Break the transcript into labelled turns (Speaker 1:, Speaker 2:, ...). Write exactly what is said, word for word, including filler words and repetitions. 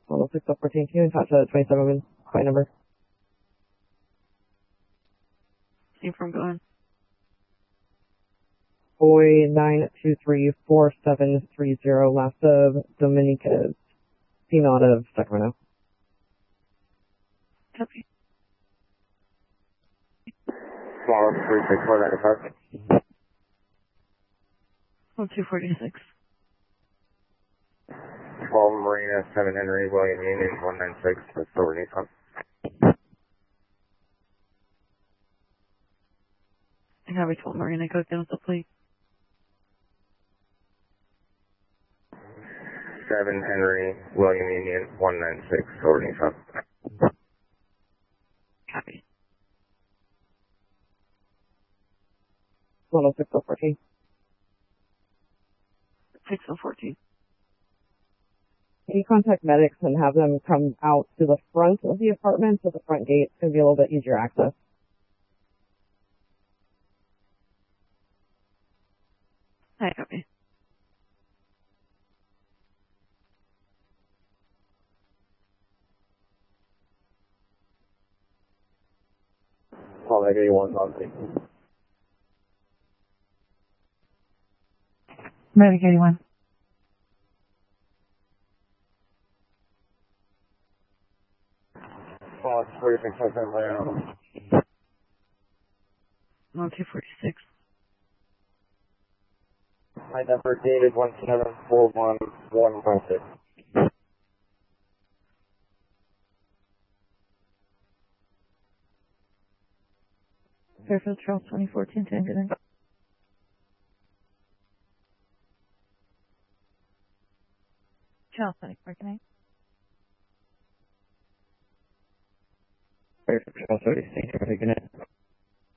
Speaker 1: one oh six oh fourteen, can you attach a twenty-seven client number?
Speaker 2: See from going.
Speaker 1: Boy nine two three four seven three zero, last of Dominicas, female out of Sacramento.
Speaker 2: Copy.
Speaker 3: Small three six four ninety-five.
Speaker 2: Oh, two forty-six.
Speaker 3: twelve Marina, seven Henry, William Union, one nine six, that's over Nissan.
Speaker 2: I have a twelve Marina, go down with the plate.
Speaker 3: seven Henry, William Union, one nine six, over Nissan.
Speaker 2: Copy.
Speaker 1: one oh six oh fourteen.
Speaker 2: six oh fourteen.
Speaker 1: Can you contact medics and have them come out to the front of the apartment, so the front gate is going to be a little bit easier access?
Speaker 2: Hi, copy.
Speaker 3: Call that eighty-one, obviously.
Speaker 2: Medic eighty-one.
Speaker 3: Call three six seven layout.
Speaker 2: Oh, two forty-six.
Speaker 3: My number dated one seven four one one five six.
Speaker 2: Fairfield Trail twenty fourteen, Tango. Charles, twenty fourteen.
Speaker 3: Fairfield Trail thirty, thank you for taking it.